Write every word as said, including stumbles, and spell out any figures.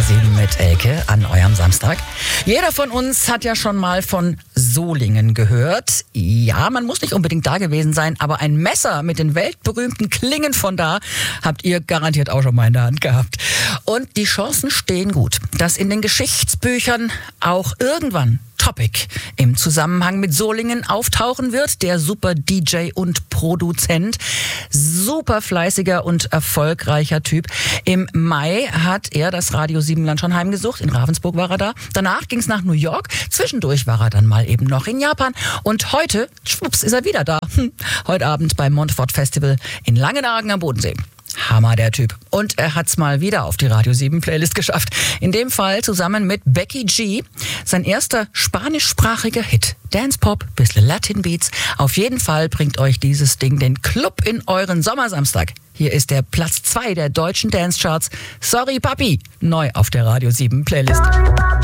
sieben mit Elke an eurem Samstag. Jeder von uns hat ja schon mal von Solingen gehört. Ja, man muss nicht unbedingt da gewesen sein, aber ein Messer mit den weltberühmten Klingen von da habt ihr garantiert auch schon mal in der Hand gehabt. Und die Chancen stehen gut, dass in den Geschichtsbüchern auch irgendwann Topic im Zusammenhang mit Solingen auftauchen wird. Der super D J und Produzent, super fleißiger und erfolgreicher Typ. Im Mai hat er das Radio Siebenland schon heimgesucht. In Ravensburg war er da. Danach ging es nach New York. Zwischendurch war er dann mal eben noch in Japan. Und heute, schwupps, ist er wieder da. Hm. Heute Abend beim Montfort Festival in Langenargen am Bodensee. Hammer, der Typ. Und er hat's mal wieder auf die Radio sieben Playlist geschafft. In dem Fall zusammen mit Becky G. Sein erster spanischsprachiger Hit. Dance Pop, bisschen Latin Beats. Auf jeden Fall bringt euch dieses Ding den Club in euren Sommersamstag. Hier ist der Platz zwei der deutschen Dance Charts. Sorry Papi, neu auf der Radio sieben Playlist.